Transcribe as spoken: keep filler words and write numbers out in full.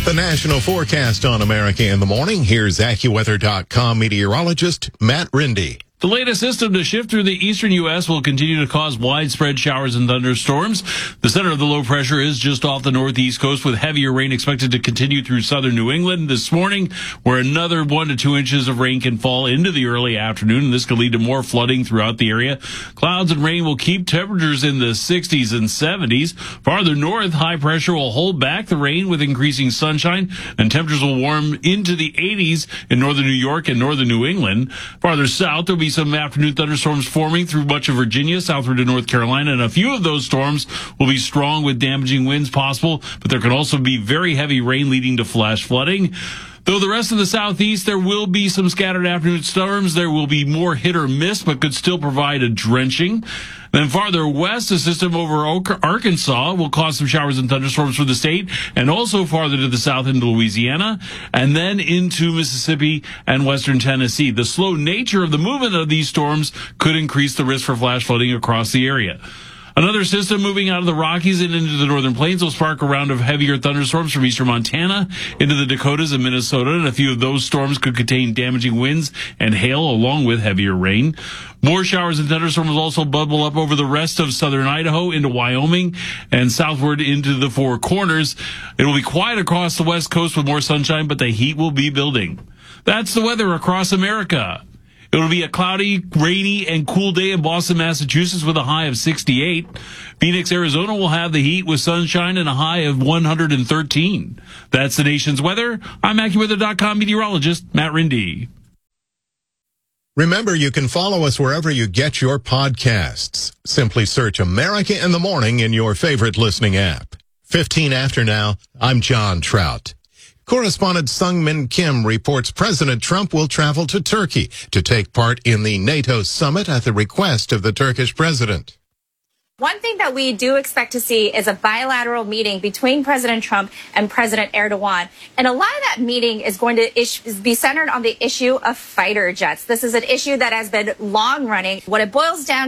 The national forecast on America in the Morning. Here's AccuWeather dot com meteorologist Matt Rindy. The latest system to shift through the eastern U S will continue to cause widespread showers and thunderstorms. The center of the low pressure is just off the northeast coast, with heavier rain expected to continue through southern New England this morning, where another one to two inches of rain can fall into the early afternoon, and this could lead to more flooding throughout the area. Clouds and rain will keep temperatures in the sixties and seventies. Farther north, high pressure will hold back the rain with increasing sunshine, and temperatures will warm into the eighties in northern New York and northern New England. Farther south, there will be some afternoon thunderstorms forming through much of Virginia, southward to North Carolina, and a few of those storms will be strong with damaging winds possible, but there can also be very heavy rain leading to flash flooding. Though the rest of the southeast, there will be some scattered afternoon storms. There will be more hit or miss, but could still provide a drenching. Then farther west, a system over Arkansas will cause some showers and thunderstorms for the state, and also farther to the south into Louisiana, and then into Mississippi and western Tennessee. The slow nature of the movement of these storms could increase the risk for flash flooding across the area. Another system moving out of the Rockies and into the northern plains will spark a round of heavier thunderstorms from eastern Montana into the Dakotas and Minnesota, and a few of those storms could contain damaging winds and hail along with heavier rain. More showers and thunderstorms will also bubble up over the rest of southern Idaho into Wyoming and southward into the Four Corners. It will be quiet across the west coast with more sunshine, but the heat will be building. That's the weather across America. It'll be a cloudy, rainy, and cool day in Boston, Massachusetts with a high of sixty-eight. Phoenix, Arizona will have the heat with sunshine and a high of one hundred thirteen. That's the nation's weather. I'm AccuWeather dot com meteorologist Matt Rindy. Remember, you can follow us wherever you get your podcasts. Simply search America in the Morning in your favorite listening app. fifteen after now, I'm John Trout. Correspondent Sung Min Kim reports President Trump will travel to Turkey to take part in the NATO summit at the request of the Turkish president. One thing that we do expect to see is a bilateral meeting between President Trump and President Erdogan. And a lot of that meeting is going to ish- be centered on the issue of fighter jets. This is an issue that has been long running. What it boils down